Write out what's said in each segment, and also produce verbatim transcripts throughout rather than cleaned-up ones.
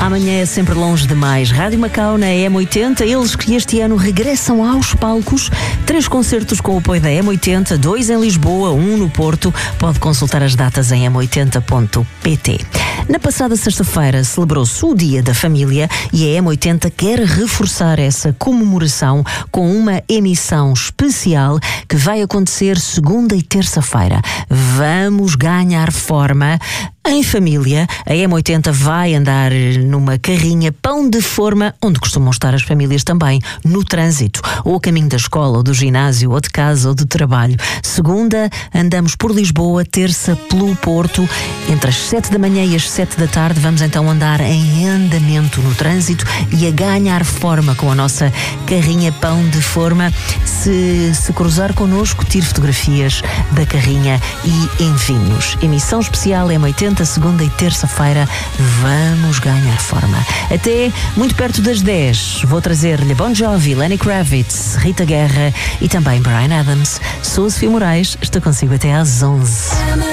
Amanhã é sempre longe demais. Rádio Macau na M oitenta, eles que este ano regressam aos palcos. Três concertos com o apoio da M oitenta, dois em Lisboa, um no Porto. Pode consultar as datas em m oitenta ponto p t. Na passada sexta-feira celebrou-se o Dia da Família e a M oitenta quer reforçar essa comemoração com uma emissão especial que vai acontecer segunda e terça-feira. Vamos ganhar forma em família. A M oitenta vai andar numa carrinha pão de forma, onde costumam estar as famílias também, no trânsito, ou a caminho da escola, ou do ginásio, ou de casa, ou de trabalho. Segunda, andamos por Lisboa, terça pelo Porto. Entre as sete da manhã e as sete da tarde vamos então andar em andamento no trânsito e a ganhar forma com a nossa carrinha pão de forma. Se, se cruzar connosco, tire fotografias da carrinha e envie-nos. Emissão especial M oitenta, segunda e terça-feira. Vamos ganhar forma. Até muito perto das dez vou trazer-lhe Bon Jovi, Lenny Kravitz, Rita Guerra e também Bryan Adams. Sou a Sofia Moraes, estou consigo até às onze.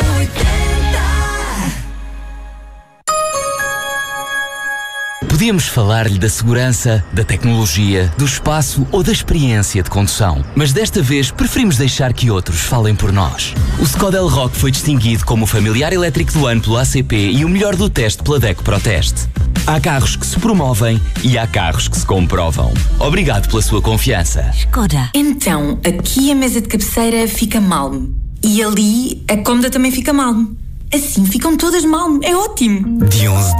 Podíamos falar-lhe da segurança, da tecnologia, do espaço ou da experiência de condução, mas desta vez preferimos deixar que outros falem por nós. O Skoda Elroq foi distinguido como o familiar elétrico do ano pelo A C P e o melhor do teste pela DECO ProTeste. Há carros que se promovem e há carros que se comprovam. Obrigado pela sua confiança. Skoda. Então, aqui a mesa de cabeceira fica malme e ali a cômoda também fica malme. Assim ficam todas malme. É ótimo. De onze